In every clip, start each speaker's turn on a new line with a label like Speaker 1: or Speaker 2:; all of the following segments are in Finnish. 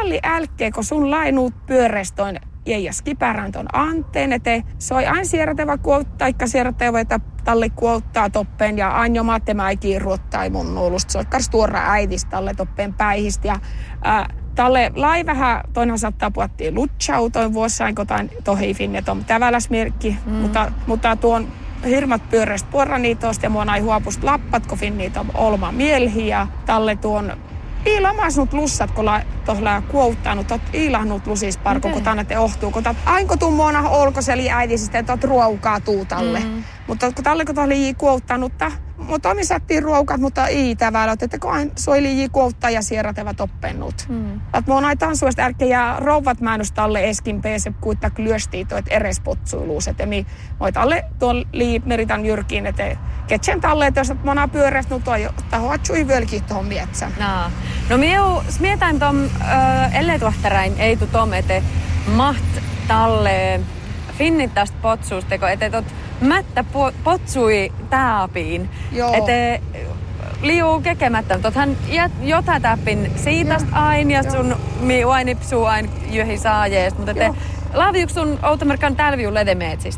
Speaker 1: talli älkkeen, kun sun lainuut pyörestoin ja skipärän ton anteen, ete soi aina siirretevä kuotta, ikka siirretevä, että talli kuottaa toppeen ja aina jo matemaikkiin ruottai mun nuolusta. Se on kars tuora äitis talle toppeen päihistä ja talle laivähän toinen saattaa puhuttiin lutsautoin vuossain, kun tohi finnet on täväläsmerkki, mutta tuon hirmat pyöreistä porraniitoista ja mua näin huopusta lappat, kun finniit on olma mielhi ja talle tuon iilamasnut lussat, kun tohla kuouttanut, tot iilahnut lusis parko, kun tänne ohtuu, kun ainko tuu muona olkoseli äidisistä, että tot ruokaa tuutalle. Mutta kun talle kun tohli kuouttanut, mutta omisattiin ruokat, mutta ei tavallaan, että kun aina soili kuouttaa ja sierrateva toppennut. Että mua näin tansuista ärkejä rouvat mäännöstalle eskin peese kuittaa lyöstiin toit eres potsuiluus, että mi voit alle tuon meritan jyrkiin, että ketsen talle, että jos mua näin pyöreästi, toi taho atsui völkiin tuohon mietsään.
Speaker 2: No mietän tuon elletuohtarain ei tu tom, että maht talle finnit tästä potsuusteko, että tot mättä potsui taapiin. Että liu kekemättä. Tothan jota täppin siitast ain ja sun mi uainipsuu ain jöhi saajeest. Mutta laaviuks sun outomerkan tälviu ledemeetsistä?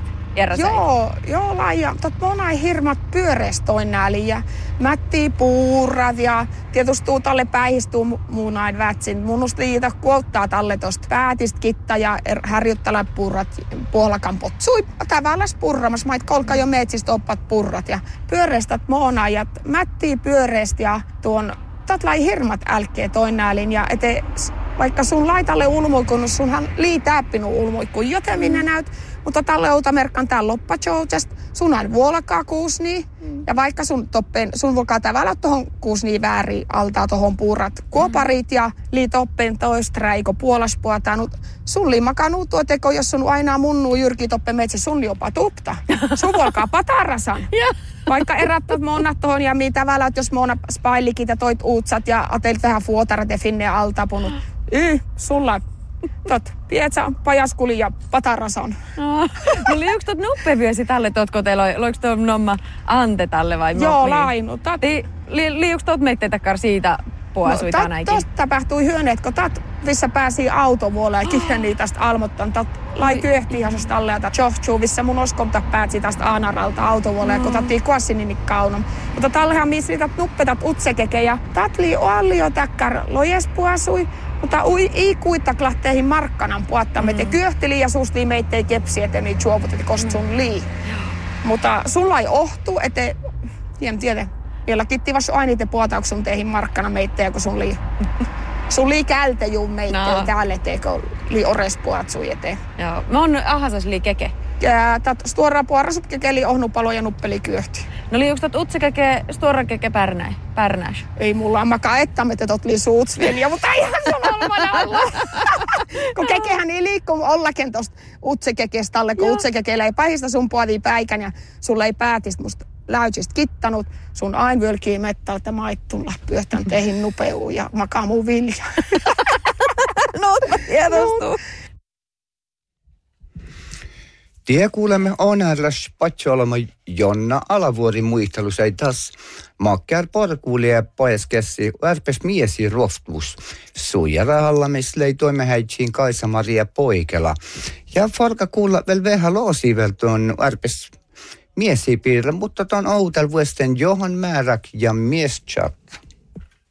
Speaker 1: Joo, laaja. Mona hirmat pyöreestoin nääli ja mättii puurat ja tietysti talle päihistuu muun näin vätsin. Munus liitä kuottaa talle tosta päätistä kitta ja härjuttala purrat puolakan potsui. Tavallas purramas, mait kolka jo metsistä oppat purrat ja pyöreistat mona ja mättii pyöreistä ja tuon tatlai hirmat älkkeen toin näälin ja ete vaikka sun laitalle ulmuikun, sunhan liitäppinu ulmuikun, joten minä näyt. Mutta tälle outamerkan tää loppajoutest, sun aina vuolakaa kuusni. Ja vaikka sun volkaa tavalla tohon kuusni väärin altaa tohon puurat kuoparit ja liitoppen toista räiko puolaspuotanut. Sun liimakanuu tuoteko, jos sun aina munnuu jyrki toppe metsä, sun jopa tupta. Sun volkaa patarasan. Vaikka erättät monat tohon ja mitä tavalla, jos mona spaillikit ja toit uutsat ja ateilit vähän fuotarat ja finne altapunut. Sulla pietsä, pajaskuli ja patarason.
Speaker 2: No liuks tot nuppevyösi tälle totkoteella? Loiks tuon nomma ante tälle vai?
Speaker 1: Joo, lainu.
Speaker 2: Liuks tot meitteetakar siitä puasui tänäikin?
Speaker 1: Tosta tapahtui hyöneet, kun missä pääsi autovuolle ja kihjeni tästä almottan. Lai kyehti ihan tästä alle ja johtuu, missä mun oskonta päätsi tästä aanaralta autovuolle ja kun tattiin kuassinin kaunon. Mutta tallehan missä nuppetat utsekeke ja tatli allio takkar lojes puasui. Mutta ei kuittaklahteihin markkanan puottamme, että kyöhteli ja suustii meittei kepsi, että niitä juovut, että kost sun lii. Mutta sulla ei ohtu, että tiedä, vielä kittivas aina niitä puotauksun teihin markkana meittejä, kun sun lii. Sun lii kälte juu meittejä täällä, etteikö lii ores puotsui eteen.
Speaker 2: Joo, mä oon ahasas lii keke.
Speaker 1: Ja stuora puorasut kekeli ohnupalo ja nuppeli kyöhti.
Speaker 2: No liuks tot utsekeke stuora keke pärnäis?
Speaker 1: Ei mulla makaa ettämme, että tot lii suutsveliä, mutta ihan sanomana olla. Kun kekehän ei liikku ollakin tosta utsekekestä alle, kun utsekekeellä ei päihistä sun puotiin päikän ja sulla ei päätistä musta läytsistä kittanut. Sun aina völkii mettältä maittulla pyöhtän teihin nupeuun ja makaa muu vilja.
Speaker 2: No, tiedostuu.
Speaker 3: Tie kuulemme onärläs patsolama Jonna Alavuori muistelus ei taas makkar porkuuli ja poeskessi värpes miesi roftmus. Suijarahalla mislei toimme häitsiin Kaisa-Maria Poikela. Ja forka kuulla vielä vähän loosivel tuon värpes miesipiirillä, mutta tuon outal vuosten Johan Määrak ja Miestchat.